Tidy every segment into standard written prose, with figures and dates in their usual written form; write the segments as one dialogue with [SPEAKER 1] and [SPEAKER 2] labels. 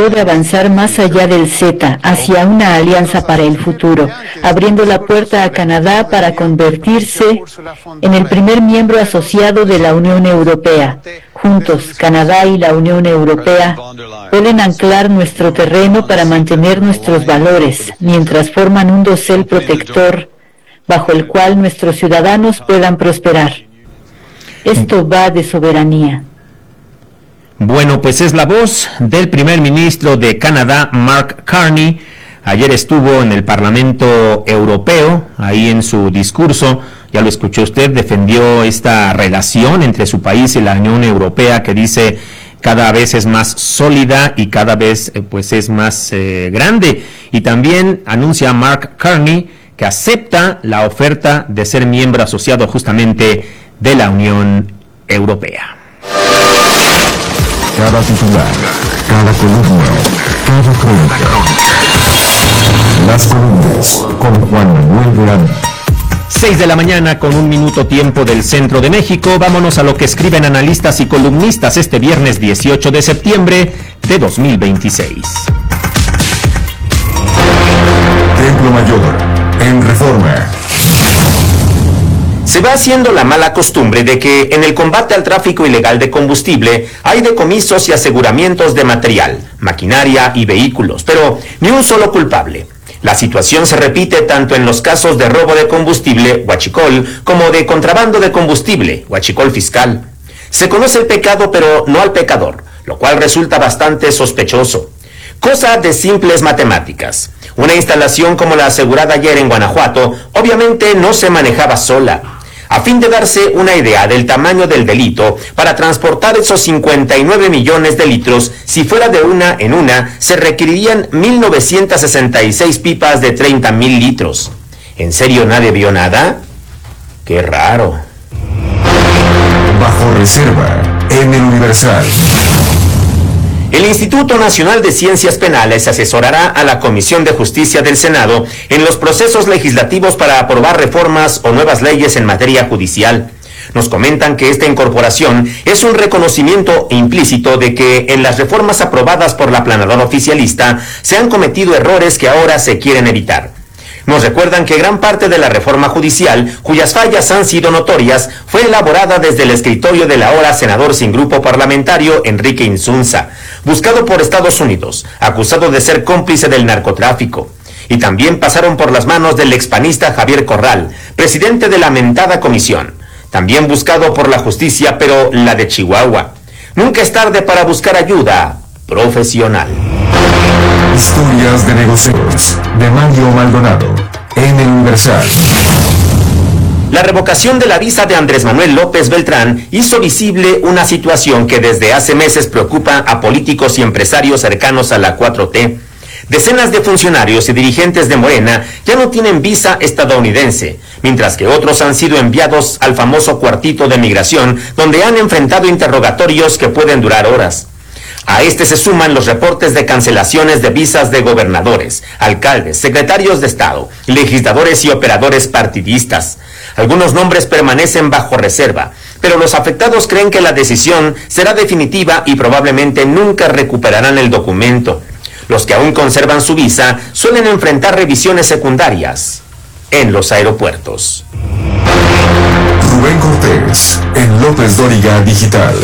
[SPEAKER 1] trató de avanzar más allá del CETA, hacia una alianza para el futuro, abriendo la puerta a Canadá para convertirse en el primer miembro asociado de la Unión Europea. Juntos, Canadá y la Unión Europea pueden anclar nuestro terreno para mantener nuestros valores, mientras forman un dosel protector bajo el cual nuestros ciudadanos puedan prosperar. Esto va de soberanía.
[SPEAKER 2] Bueno, pues es la voz del primer ministro de Canadá, Mark Carney. Ayer estuvo en el Parlamento Europeo, ahí en su discurso, ya lo escuchó usted, defendió esta relación entre su país y la Unión Europea, que dice cada vez es más sólida y cada vez pues es más grande. Y también anuncia Mark Carney que acepta la oferta de ser miembro asociado justamente de la Unión Europea.
[SPEAKER 3] Cada titular, cada columna, cada crónica. Las columnas con Juan Manuel Durán.
[SPEAKER 2] 6 de la mañana con 1 minuto tiempo del centro de México. Vámonos a lo que escriben analistas y columnistas este viernes 18 de septiembre de 2026.
[SPEAKER 3] Templo Mayor, en Reforma.
[SPEAKER 4] Se va haciendo la mala costumbre de que en el combate al tráfico ilegal de combustible hay decomisos y aseguramientos de material, maquinaria y vehículos, pero ni un solo culpable. La situación se repite tanto en los casos de robo de combustible, huachicol, como de contrabando de combustible, huachicol fiscal. Se conoce el pecado pero no al pecador, lo cual resulta bastante sospechoso. Cosa de simples matemáticas. Una instalación como la asegurada ayer en Guanajuato obviamente no se manejaba sola. A fin de darse una idea del tamaño del delito, para transportar esos 59 millones de litros, si fuera de una en una, se requerirían 1,966 pipas de 30,000 litros. ¿En serio nadie vio nada? ¡Qué raro!
[SPEAKER 3] Bajo reserva, en el Universal.
[SPEAKER 4] El Instituto Nacional de Ciencias Penales asesorará a la Comisión de Justicia del Senado en los procesos legislativos para aprobar reformas o nuevas leyes en materia judicial. Nos comentan que esta incorporación es un reconocimiento implícito de que en las reformas aprobadas por la planadora oficialista se han cometido errores que ahora se quieren evitar. Nos recuerdan que gran parte de la reforma judicial, cuyas fallas han sido notorias, fue elaborada desde el escritorio del ahora senador sin grupo parlamentario Enrique Insunza, buscado por Estados Unidos, acusado de ser cómplice del narcotráfico. Y también pasaron por las manos del expanista Javier Corral, presidente de la mentada comisión, también buscado por la justicia, pero la de Chihuahua. Nunca es tarde para buscar ayuda profesional.
[SPEAKER 3] Historias de negocios, de Mario Maldonado, en el Universal.
[SPEAKER 4] La revocación de la visa de Andrés Manuel López Beltrán hizo visible una situación que desde hace meses preocupa a políticos y empresarios cercanos a la 4T. Decenas de funcionarios y dirigentes de Morena ya no tienen visa estadounidense, mientras que otros han sido enviados al famoso cuartito de migración, donde han enfrentado interrogatorios que pueden durar horas. A este se suman los reportes de cancelaciones de visas de gobernadores, alcaldes, secretarios de Estado, legisladores y operadores partidistas. Algunos nombres permanecen bajo reserva, pero los afectados creen que la decisión será definitiva y probablemente nunca recuperarán el documento. Los que aún conservan su visa suelen enfrentar revisiones secundarias en los aeropuertos.
[SPEAKER 3] Rubén Cortés, en López Dóriga Digital.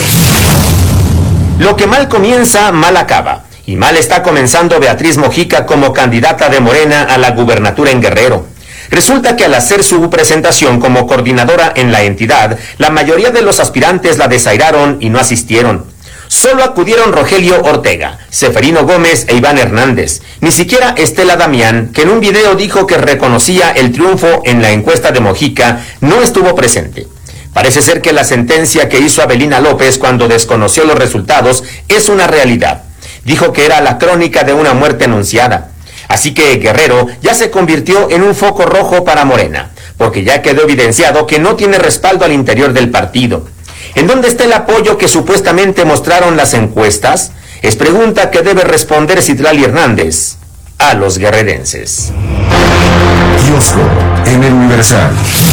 [SPEAKER 4] Lo que mal comienza, mal acaba. Y mal está comenzando Beatriz Mojica como candidata de Morena a la gubernatura en Guerrero. Resulta que al hacer su presentación como coordinadora en la entidad, la mayoría de los aspirantes la desairaron y no asistieron. Solo acudieron Rogelio Ortega, Seferino Gómez e Iván Hernández. Ni siquiera Estela Damián, que en un video dijo que reconocía el triunfo en la encuesta de Mojica, no estuvo presente. Parece ser que la sentencia que hizo Avelina López cuando desconoció los resultados es una realidad. Dijo que era la crónica de una muerte anunciada. Así que Guerrero ya se convirtió en un foco rojo para Morena, porque ya quedó evidenciado que no tiene respaldo al interior del partido. ¿En dónde está el apoyo que supuestamente mostraron las encuestas? Es pregunta que debe responder Citlali Hernández a los guerrerenses.
[SPEAKER 3] Kiosco, en el Universal.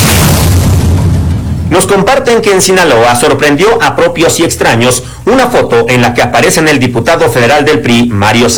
[SPEAKER 4] Nos comparten que en Sinaloa sorprendió a propios y extraños una foto en la que aparecen el diputado federal del PRI, Mario